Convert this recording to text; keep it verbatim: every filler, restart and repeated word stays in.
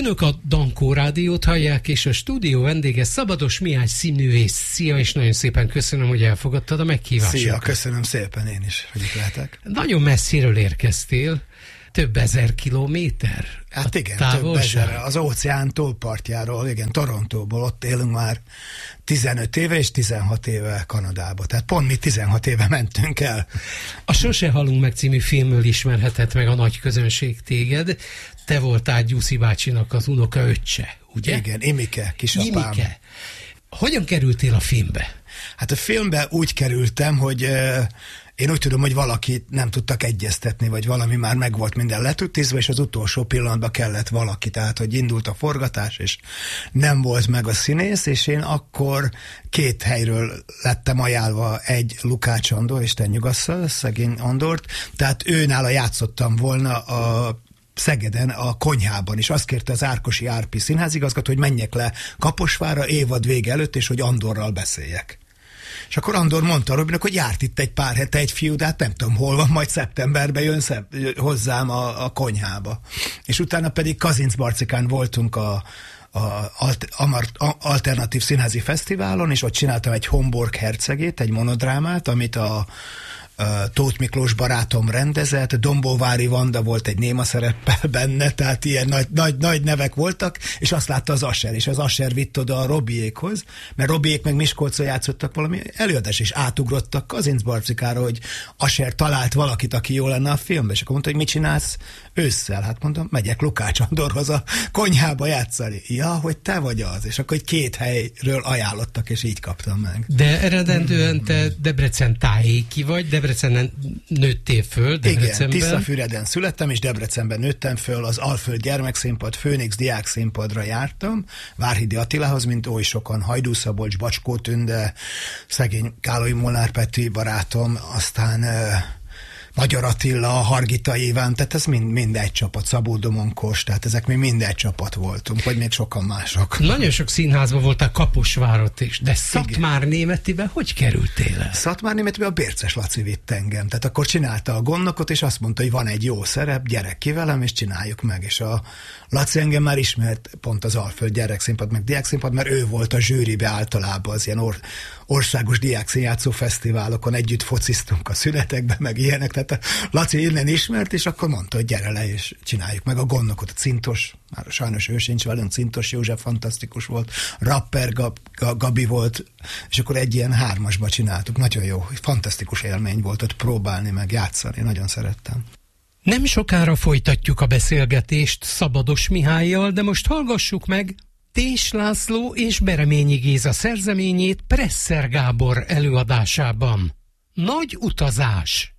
Önök a Dankó Rádiót hallják, és a stúdió vendége Szabados Mihály színművész. Szia, és nagyon szépen köszönöm, hogy elfogadtad a meghívásokat. Szia, köszönöm szépen én is, hogy itt lehetek. Nagyon messziről érkeztél, több ezer kilométer. Hát igen, több ezer, az óceán túlpartjáról, igen, Torontóból, ott élünk már tizenöt éve és tizenhat éve Kanadába. Tehát pont mi tizenhat éve mentünk el. A Sose halunk meg című filmből ismerhetett meg a nagy közönség téged. Te voltál Gyuszi bácsinak az unoka öccse, ugye? Igen, Imike, kisapám. Imike. Hogyan kerültél a filmbe? Hát a filmbe úgy kerültem, hogy uh, én úgy tudom, hogy valakit nem tudtak egyeztetni, vagy valami már meg volt minden letutizva, és az utolsó pillanatban kellett valaki, tehát hogy indult a forgatás, és nem volt meg a színész, és én akkor két helyről lettem ajánlva, egy Lukács Andor, Isten nyugassza, szegény Andort, tehát őnála játszottam volna a Szegeden, a konyhában, és azt kérte az Árkosi Árpi színházigazgató, hogy menjek le Kaposvárra évad vége előtt, és hogy Andorral beszéljek. És akkor Andor mondta Robinak, hogy járt itt egy pár hete egy fiú, de hát nem tudom hol van, majd szeptemberben jön szep- hozzám a, a konyhába. És utána pedig Kazincbarcikán voltunk a, a, a Alternatív Színházi Fesztiválon, és ott csináltam egy Homburg hercegét, egy monodrámát, amit a Tóth Miklós barátom rendezett, Dombóvári Vanda volt egy néma szereppel benne, tehát ilyen nagy, nagy, nagy nevek voltak, és azt látta az Asser, és az Asser vitt oda a Robiékhoz, mert Robiék meg Miskolcon játszottak valami előadás, és átugrottak Kazincbarcikára, hogy Asser talált valakit, aki jó lenne a filmben, és akkor mondta, hogy mit csinálsz ősszel? Hát mondom, megyek Lukács Andorhoz a konyhába játszani. Ja, hogy te vagy az, és akkor egy két helyről ajánlottak, és így kaptam meg. De eredendően te Debrecen tájéki vagy, Debrecenen nőttél föl, Debrecenben. Igen, Tiszafüreden születtem, és Debrecenben nőttem föl, az Alföld gyermekszínpad, Főnix diák színpadra jártam, Várhidi Attilához, mint oly sokan, Hajdú Szabolcs, Bacskó Tünde, szegény Káloly Molnár Peti barátom, aztán uh, Magyar Attila, Hargita Iván, tehát ez mind, mind egy csapat, Szabó Domonkos, tehát ezek mi mind egy csapat voltunk, vagy még sokan mások. Nagyon sok színházban voltál, Kaposvárot is, de Szatmárnémetibe hogy kerültél el? Szatmárnémetibe a Bérces Laci vitt engem, tehát akkor csinálta a gondnokot, és azt mondta, hogy van egy jó szerep, gyerek ki velem, és csináljuk meg, és a Laci engem már ismert pont az Alföld gyerekszínpad, meg diákszínpad, mert ő volt a zsűribe általában az ilyen or- országos diákszínjátszó fesztiválokon, együtt fociztunk a szünetekben, meg ilyenek, tehát a Laci innen ismert, és akkor mondta, hogy gyere le, és csináljuk meg a gondnokot. A Cintos, már sajnos ő sincs velünk, Cintos József fantasztikus volt, Rapper Gab, Gabi volt, és akkor egy ilyen hármasba csináltuk. Nagyon jó, fantasztikus élmény volt ott próbálni, meg játszani, nagyon szerettem. Nem sokára folytatjuk a beszélgetést Szabados Mihállyal, de most hallgassuk meg Tés László és Bereményi Géza szerzeményét Presser Gábor előadásában. Nagy utazás.